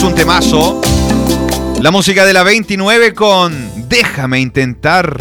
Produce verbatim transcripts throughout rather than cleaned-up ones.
un temazo. La música de la veintinueve con Déjame Intentar.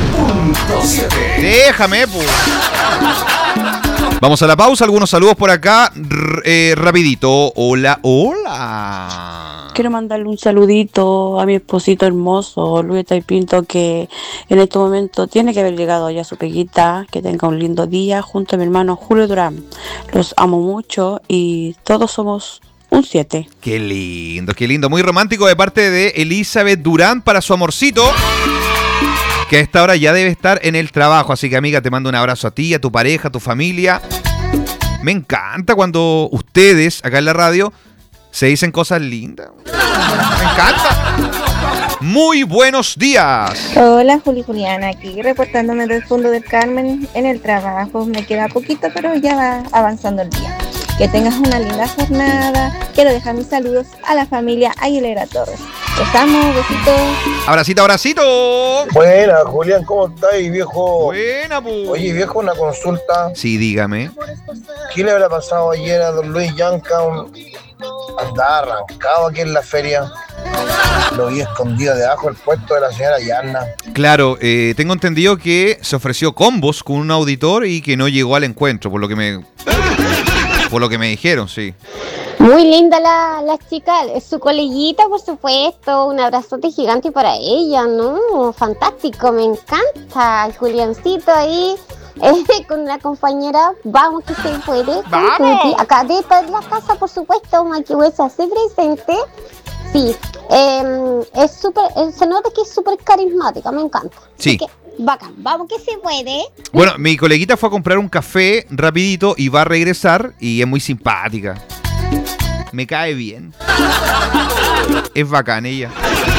Déjame, pues. Vamos a la pausa, algunos saludos por acá. R eh, rapidito. Hola, hola. Quiero mandarle un saludito a mi esposito hermoso, Luis Taipinto, que en este momento tiene que haber llegado ya a su peguita. Que tenga un lindo día junto a mi hermano Julio Durán. Los amo mucho y todos somos un siete. Qué lindo, qué lindo. Muy romántico de parte de Elizabeth Durán para su amorcito, que a esta hora ya debe estar en el trabajo. Así que, amiga, te mando un abrazo a ti, a tu pareja, a tu familia. Me encanta cuando ustedes, acá en la radio, se dicen cosas lindas. Me encanta. Muy buenos días. Hola, Juli Juliana, aquí reportándome del fondo del Carmen en el trabajo. Me queda poquito, pero ya va avanzando el día. Que tengas una linda jornada. Quiero dejar mis saludos a la familia Aguilera Torres. Los amo, besitos. Abracito, abracito. Buena, Julián, ¿cómo estáis, viejo? Buena, pu. Oye, viejo, una consulta. Sí, dígame. ¿Qué le habrá pasado ayer a don Luis Yanca? Andaba arrancado aquí en la feria. Lo vi escondido debajo del puesto de la señora Yarna. Claro, eh, tengo entendido que se ofreció combos con un auditor y que no llegó al encuentro, por lo que me... Por lo que me dijeron, sí. Muy linda la, la chica, es su coleguita, por supuesto. Un abrazote gigante para ella, ¿no? Fantástico, me encanta. El Juliancito ahí, eh, con una compañera. Vamos que se puede. ¡Vamos! Acá dentro de la casa, por supuesto, Maquihuesa se presente. Sí, eh, es súper, se nota que es súper carismática, me encanta. Sí. Así que, bacán, vamos que se puede. Bueno, mi coleguita fue a comprar un café rapidito y va a regresar y es muy simpática. Me cae bien. Es bacán ella.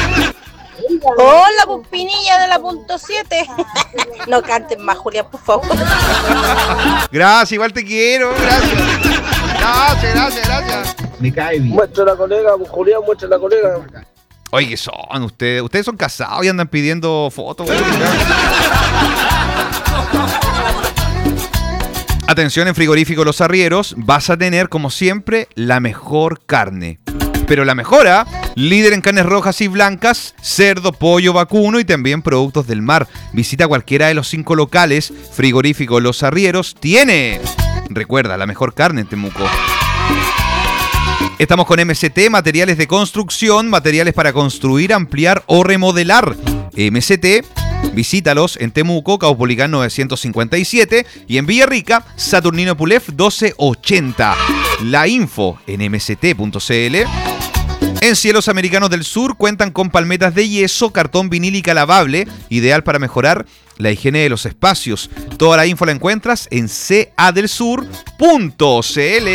Hola, Pupinilla de la punto siete. No canten más, Julián, por favor. Gracias, igual te quiero. Gracias. Gracias, gracias, gracias. Me cae bien. Muestra la colega, Julián, muestra la colega. Oye, ¿qué son ustedes? Ustedes son casados y andan pidiendo fotos. Atención, en Frigorífico Los Arrieros vas a tener, como siempre, la mejor carne. Pero la mejora, líder en carnes rojas y blancas, cerdo, pollo, vacuno y también productos del mar. Visita cualquiera de los cinco locales. Frigorífico Los Arrieros tiene, recuerda, la mejor carne en Temuco. Estamos con M C T, materiales de construcción, materiales para construir, ampliar o remodelar. M C T, visítalos en Temuco, Caupolicán novecientos cincuenta y siete y en Villarrica, Saturnino Pulef doce ochenta. La info en m c t punto c l. En Cielos Americanos del Sur cuentan con palmetas de yeso, cartón vinílica lavable, ideal para mejorar la higiene de los espacios. Toda la info la encuentras en c a del sur punto c l.